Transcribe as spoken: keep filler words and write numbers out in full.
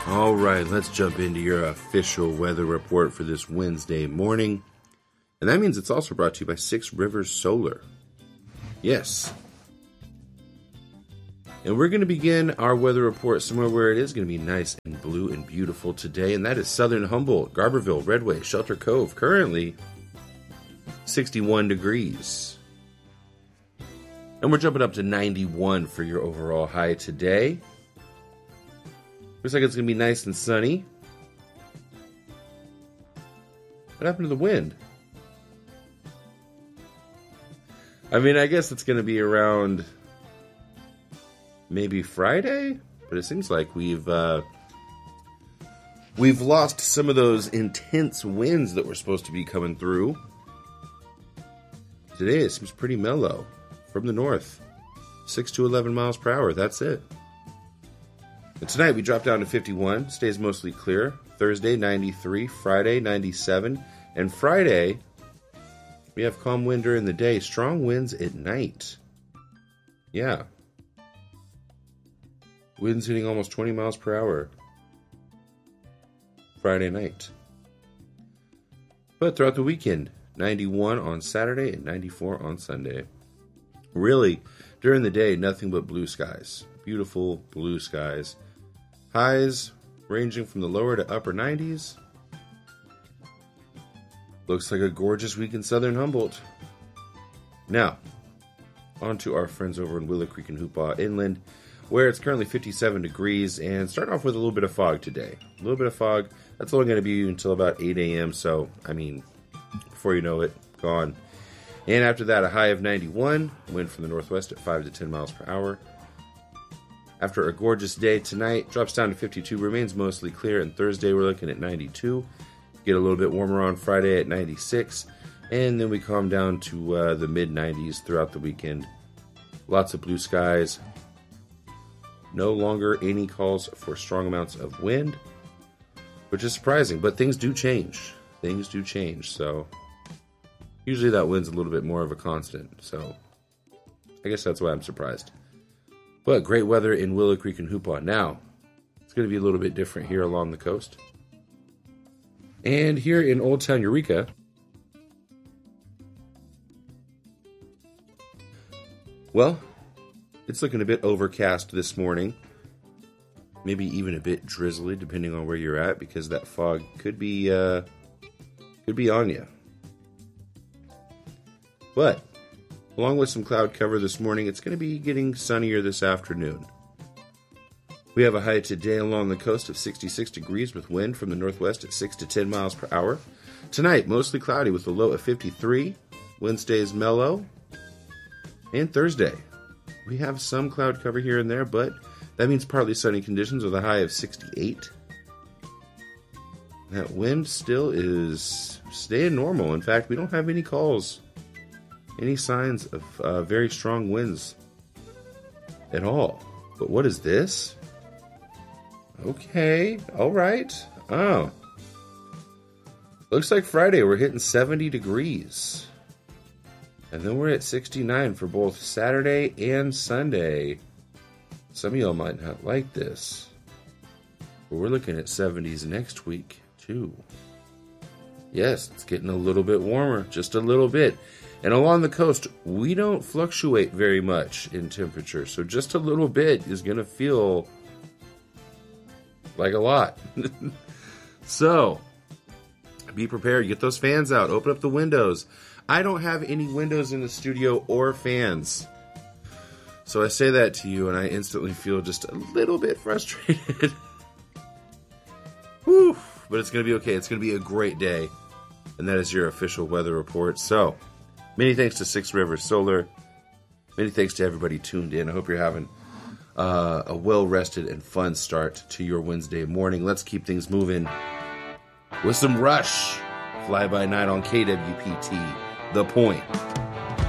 All right, let's jump into your official weather report for this Wednesday morning. And that means it's also brought to you by Six Rivers Solar. Yes. And we're going to begin our weather report somewhere where it is going to be nice and blue and beautiful today, and that is Southern Humboldt, Garberville, Redway, Shelter Cove. Currently, sixty-one degrees. And we're jumping up to ninety-one for your overall high today. Looks like it's going to be nice and sunny. What happened to the wind? I mean, I guess it's going to be around maybe Friday, but it seems like we've uh, we've lost some of those intense winds that were supposed to be coming through. Today it seems pretty mellow from the north, six to eleven miles per hour. That's it. And tonight we drop down to fifty-one, stays mostly clear. Thursday, ninety-three. Friday, ninety-seven. And Friday, we have calm wind during the day, strong winds at night. Yeah. Winds hitting almost twenty miles per hour Friday night. But throughout the weekend, ninety-one on Saturday and ninety-four on Sunday. Really, during the day, nothing but blue skies. Beautiful blue skies. Highs ranging from the lower to upper nineties. Looks like a gorgeous week in Southern Humboldt. Now, on to our friends over in Willow Creek and Hoopah Inland, where it's currently fifty-seven degrees, and starting off with a little bit of fog today. A little bit of fog. That's only going to be until about eight a.m., so, I mean, before you know it, gone. And after that, a high of ninety-one, wind from the northwest at five to ten miles per hour. After a gorgeous day tonight, drops down to fifty-two, remains mostly clear, and Thursday we're looking at ninety-two. Get a little bit warmer on Friday at ninety-six, and then we calm down to uh, the mid nineties throughout the weekend. Lots of blue skies. No longer any calls for strong amounts of wind, which is surprising, but things do change. Things do change, so usually that wind's a little bit more of a constant, so I guess that's why I'm surprised. But great weather in Willow Creek and Hoopah. Now, it's going to be a little bit different here along the coast. And here in Old Town Eureka, well, it's looking a bit overcast this morning. Maybe even a bit drizzly, depending on where you're at, because that fog could be uh, could be on you. But along with some cloud cover this morning, it's going to be getting sunnier this afternoon. We have a high today along the coast of sixty-six degrees with wind from the northwest at six to ten miles per hour. Tonight, mostly cloudy with a low of fifty-three. Wednesday is mellow. And Thursday, we have some cloud cover here and there, but that means partly sunny conditions with a high of sixty-eight. That wind still is staying normal. In fact, we don't have any calls, any signs of uh, very strong winds at all. But what is this? Okay, all right. Oh. Looks like Friday we're hitting seventy degrees. And then we're at sixty-nine for both Saturday and Sunday. Some of y'all might not like this, but we're looking at seventies next week, too. Yes, it's getting a little bit warmer, just a little bit. And along the coast, we don't fluctuate very much in temperature, so just a little bit is going to feel like a lot. So, be prepared. Get those fans out. Open up the windows. I don't have any windows in the studio or fans. So I say that to you, and I instantly feel just a little bit frustrated. Whew. But it's going to be okay. It's going to be a great day. And that is your official weather report. So, many thanks to Six Rivers Solar. Many thanks to everybody tuned in. I hope you're having uh, a well-rested and fun start to your Wednesday morning. Let's keep things moving with some Rush. Fly By Night on K W P T, The Point.